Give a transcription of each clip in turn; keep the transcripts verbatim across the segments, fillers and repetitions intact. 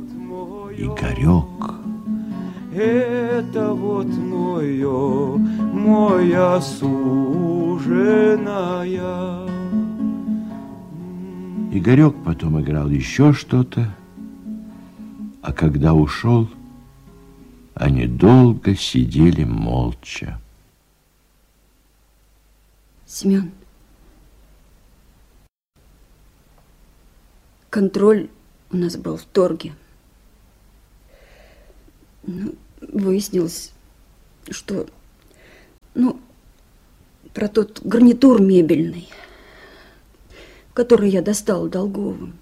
Игорек. Это вот мое, моя суженая. Игорек потом играл еще что-то, а когда ушел, они долго сидели молча. Семен, контроль у нас был в торге. Ну, выяснилось, что, ну, про тот гарнитур мебельный, который я достала Долговым.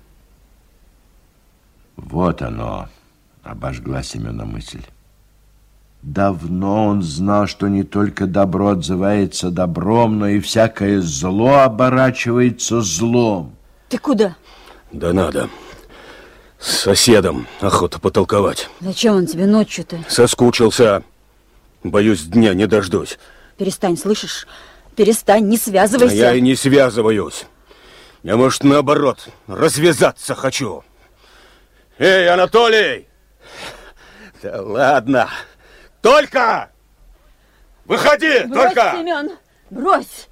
Вот оно, обожгла Семена мысль. Давно он знал, что не только добро отзывается добром, но и всякое зло оборачивается злом. Ты куда? Да надо. С соседом охота потолковать. Зачем он тебе ночью-то? Соскучился. Боюсь, дня не дождусь. Перестань, слышишь? Перестань, не связывайся. А я и не связываюсь. Я, может, наоборот, развязаться хочу. Эй, Анатолий! Да ладно. Только! Выходи, брось, только! Семен, брось!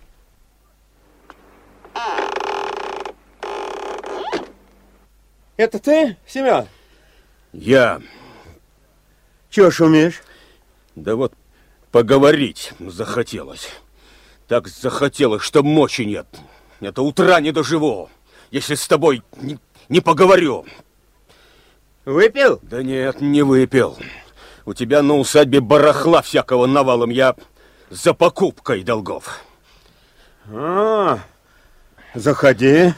Это ты, Семен? Я. Чего шумишь? Да вот поговорить захотелось. Так захотелось, что мочи нет. Это утра не доживу, если с тобой не, не поговорю. Выпил? Да нет, не выпил. У тебя на усадьбе барахла всякого навалом. Я за покупкой долгов. А, заходи.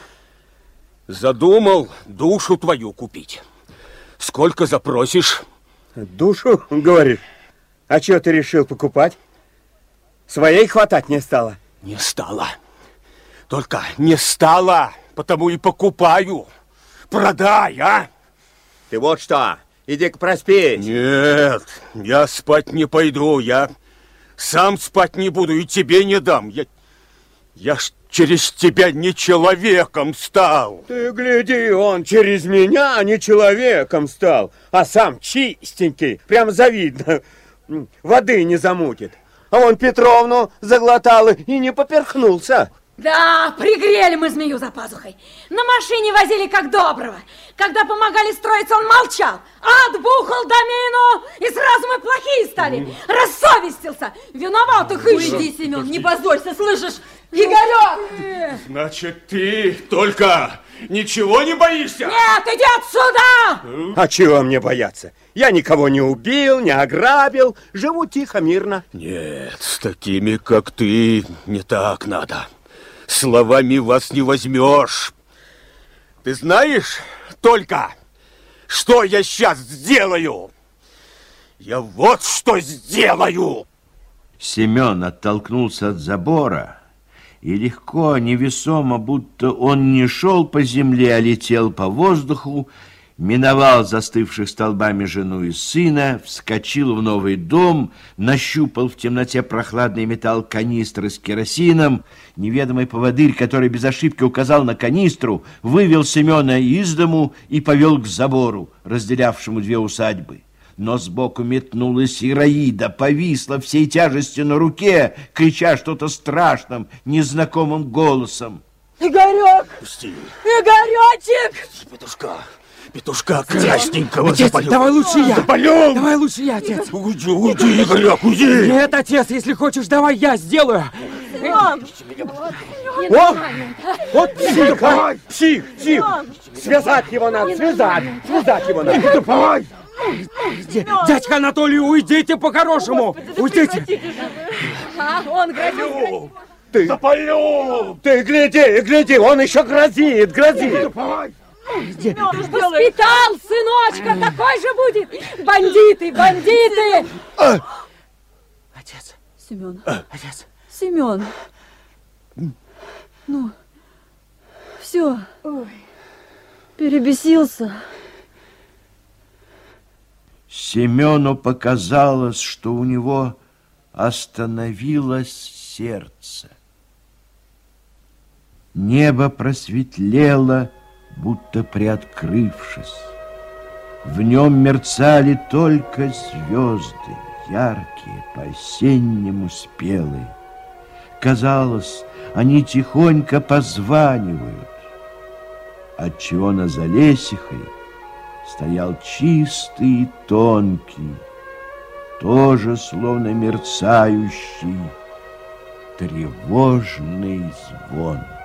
Задумал душу твою купить. Сколько запросишь? Душу, говоришь? А что ты решил покупать? Своей хватать не стало? Не стало. Только не стало, потому и покупаю. Продай, а? Ты вот что, иди-ка проспись. Нет, я спать не пойду. Я сам спать не буду и тебе не дам. Я, я ж через тебя не человеком стал. Ты гляди, он через меня не человеком стал, а сам чистенький, прям завидно. Воды не замутит. А он Петровну заглотал и не поперхнулся. Да, пригрели мы змею за пазухой. На машине возили как доброго. Когда помогали строиться, он молчал. Отбухал домину, и сразу мы плохие стали. Рассовестился. Виноватых ищет. Уйди, Семен, не позорься, слышишь? Игорек! Значит, ты только ничего не боишься? Нет, иди отсюда! А чего мне бояться? Я никого не убил, не ограбил. Живу тихо, мирно. Нет, с такими, как ты, не так надо. Словами вас не возьмешь. Ты знаешь только, что я сейчас сделаю? Я вот что сделаю! Семен оттолкнулся от забора и легко, невесомо, будто он не шел по земле, а летел по воздуху, миновал застывших столбами жену и сына, вскочил в новый дом, нащупал в темноте прохладный металл канистры с керосином. Неведомый поводырь, который без ошибки указал на канистру, вывел Семена из дому и повел к забору, разделявшему две усадьбы. Но сбоку метнулась Ираида, повисла всей тяжестью на руке, крича что-то страшным, незнакомым голосом. Игорек! Пусти! Игоречек! Петушка! Петушка красненького Отец, запалю. давай лучше я. Запалю. Давай лучше я, отец. Уйди, уйди, Игорек, уйди. Нет, отец, если хочешь, давай я сделаю. Сынок! О! Вот псих, а! Псих, псих! Связать его надо, связать! Связать его надо! Давай! Дядька Анатолий, уйдите по-хорошему! Уйдите! А, он грозит. Ты, Запалю. ты гляди, гляди, он еще грозит, грозит! Воспитал, сыночка, такой же будет. Бандиты, бандиты. Отец. Семен. Отец. Семен. Ну, все. Перебесился. Семену показалось, что у него остановилось сердце. Небо просветлело, будто приоткрывшись. В нем мерцали только звезды, яркие, по-осеннему спелые. Казалось, они тихонько позванивают, отчего на Залесихой стоял чистый и тонкий, тоже словно мерцающий, тревожный звон.